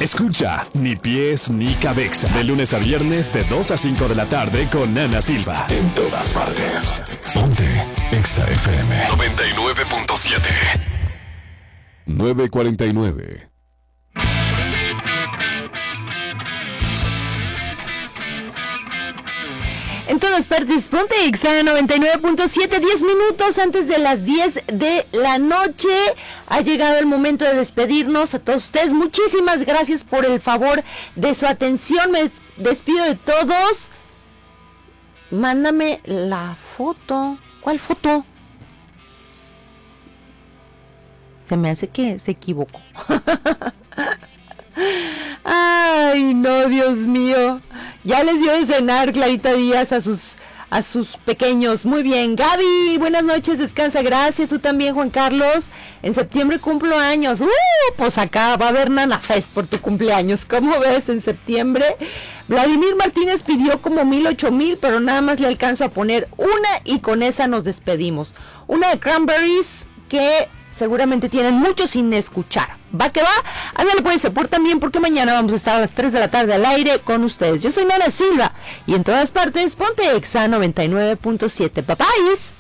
Escucha Ni Pies Ni Cabeza. De lunes a viernes de 2 a 5 de la tarde con Ana Silva. En todas partes. Ponte Exa FM 99.7. 9:49. En todas partes, ponte Exa 99.7, 10 minutos antes de las 10 de la noche. Ha llegado el momento de despedirnos a todos ustedes. Muchísimas gracias por el favor de su atención. Me despido de todos. Mándame la foto. ¿Cuál foto? Se me hace que se equivocó. Ay, no, Dios mío. Ya les dio de cenar Clarita Díaz a sus pequeños. Muy bien, Gaby, buenas noches, descansa, gracias. Tú también, Juan Carlos. En septiembre cumplo años. Pues acá va a haber Nana Fest por tu cumpleaños. ¿Cómo ves en septiembre? Vladimir Martínez pidió como 1,000-8,000, pero nada más le alcanzo a poner una y con esa nos despedimos. Una de Cranberries que seguramente tienen mucho sin escuchar. Va que va, ándale pues, se portan bien porque mañana vamos a estar a las 3 de la tarde al aire con ustedes. Yo soy Nana Silva y en todas partes ponte Exa 99.7. Papáis.